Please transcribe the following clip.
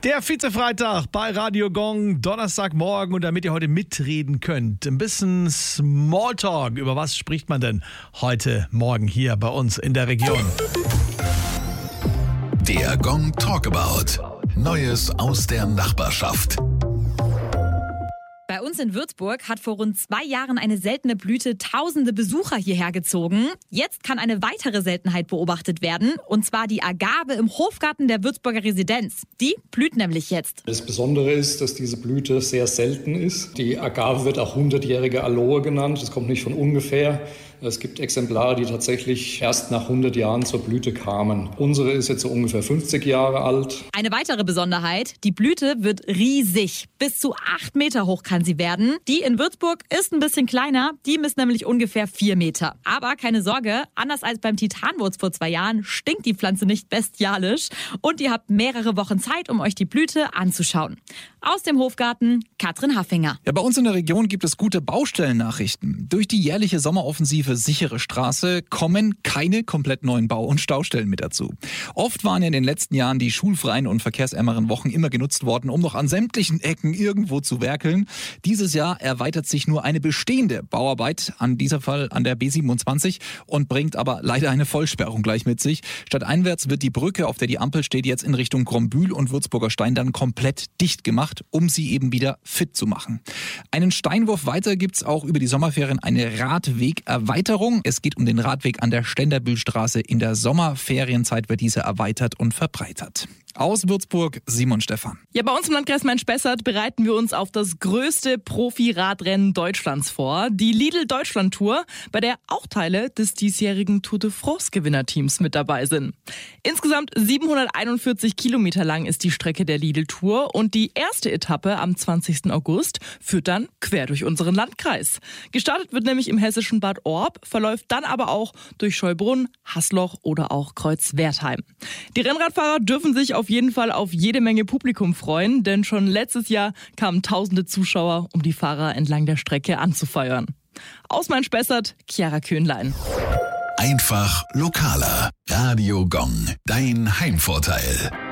Der Vize-Freitag bei Radio Gong, Donnerstagmorgen. Und damit ihr heute mitreden könnt, ein bisschen Smalltalk. Über was spricht man denn heute Morgen hier bei uns in der Region? Der Gong Talkabout. Neues aus der Nachbarschaft. Bei uns in Würzburg hat vor rund 2 Jahren eine seltene Blüte tausende Besucher hierher gezogen. Jetzt kann eine weitere Seltenheit beobachtet werden, und zwar die Agave im Hofgarten der Würzburger Residenz. Die blüht nämlich jetzt. Das Besondere ist, dass diese Blüte sehr selten ist. Die Agave wird auch 100-jährige Aloe genannt. Das kommt nicht von ungefähr. Es gibt Exemplare, die tatsächlich erst nach 100 Jahren zur Blüte kamen. Unsere ist jetzt so ungefähr 50 Jahre alt. Eine weitere Besonderheit, die Blüte wird riesig. Bis zu 8 Meter hoch kann sie werden. Die in Würzburg ist ein bisschen kleiner. Die misst nämlich ungefähr 4 Meter. Aber keine Sorge, anders als beim Titanwurz vor 2 Jahren stinkt die Pflanze nicht bestialisch. Und ihr habt mehrere Wochen Zeit, um euch die Blüte anzuschauen. Aus dem Hofgarten, Katrin Haffinger. Ja, bei uns in der Region gibt es gute Baustellennachrichten. Durch die jährliche Sommeroffensive Sichere Straße kommen keine komplett neuen Bau- und Staustellen mit dazu. Oft waren in den letzten Jahren die schulfreien und verkehrsärmeren Wochen immer genutzt worden, um noch an sämtlichen Ecken irgendwo zu werkeln. Dieses Jahr erweitert sich nur eine bestehende Bauarbeit, an dieser Fall an der B27, und bringt aber leider eine Vollsperrung gleich mit sich. Stadteinwärts wird die Brücke, auf der die Ampel steht, jetzt in Richtung Grombühl und Würzburger Stein dann komplett dicht gemacht, um sie eben wieder fit zu machen. Einen Steinwurf weiter gibt's auch über die Sommerferien eine Radwegerweiterung. Es geht um den Radweg an der Ständerbühlstraße. In der Sommerferienzeit wird diese erweitert und verbreitert. Aus Würzburg, Simon Stephan. Ja, bei uns im Landkreis Main-Spessart bereiten wir uns auf das größte Profi-Radrennen Deutschlands vor. Die Lidl-Deutschland-Tour, bei der auch Teile des diesjährigen Tour de France-Gewinnerteams mit dabei sind. Insgesamt 741 Kilometer lang ist die Strecke der Lidl-Tour, und die erste Etappe am 20. August führt dann quer durch unseren Landkreis. Gestartet wird nämlich im hessischen Bad Orb, verläuft dann aber auch durch Scheubrunn, Haßloch oder auch Kreuzwertheim. Die Rennradfahrer dürfen sich auf jeden Fall auf jede Menge Publikum freuen, denn schon letztes Jahr kamen tausende Zuschauer, um die Fahrer entlang der Strecke anzufeuern. Aus Main-Spessart, Chiara Köhnlein. Einfach lokaler. Radio Gong. Dein Heimvorteil.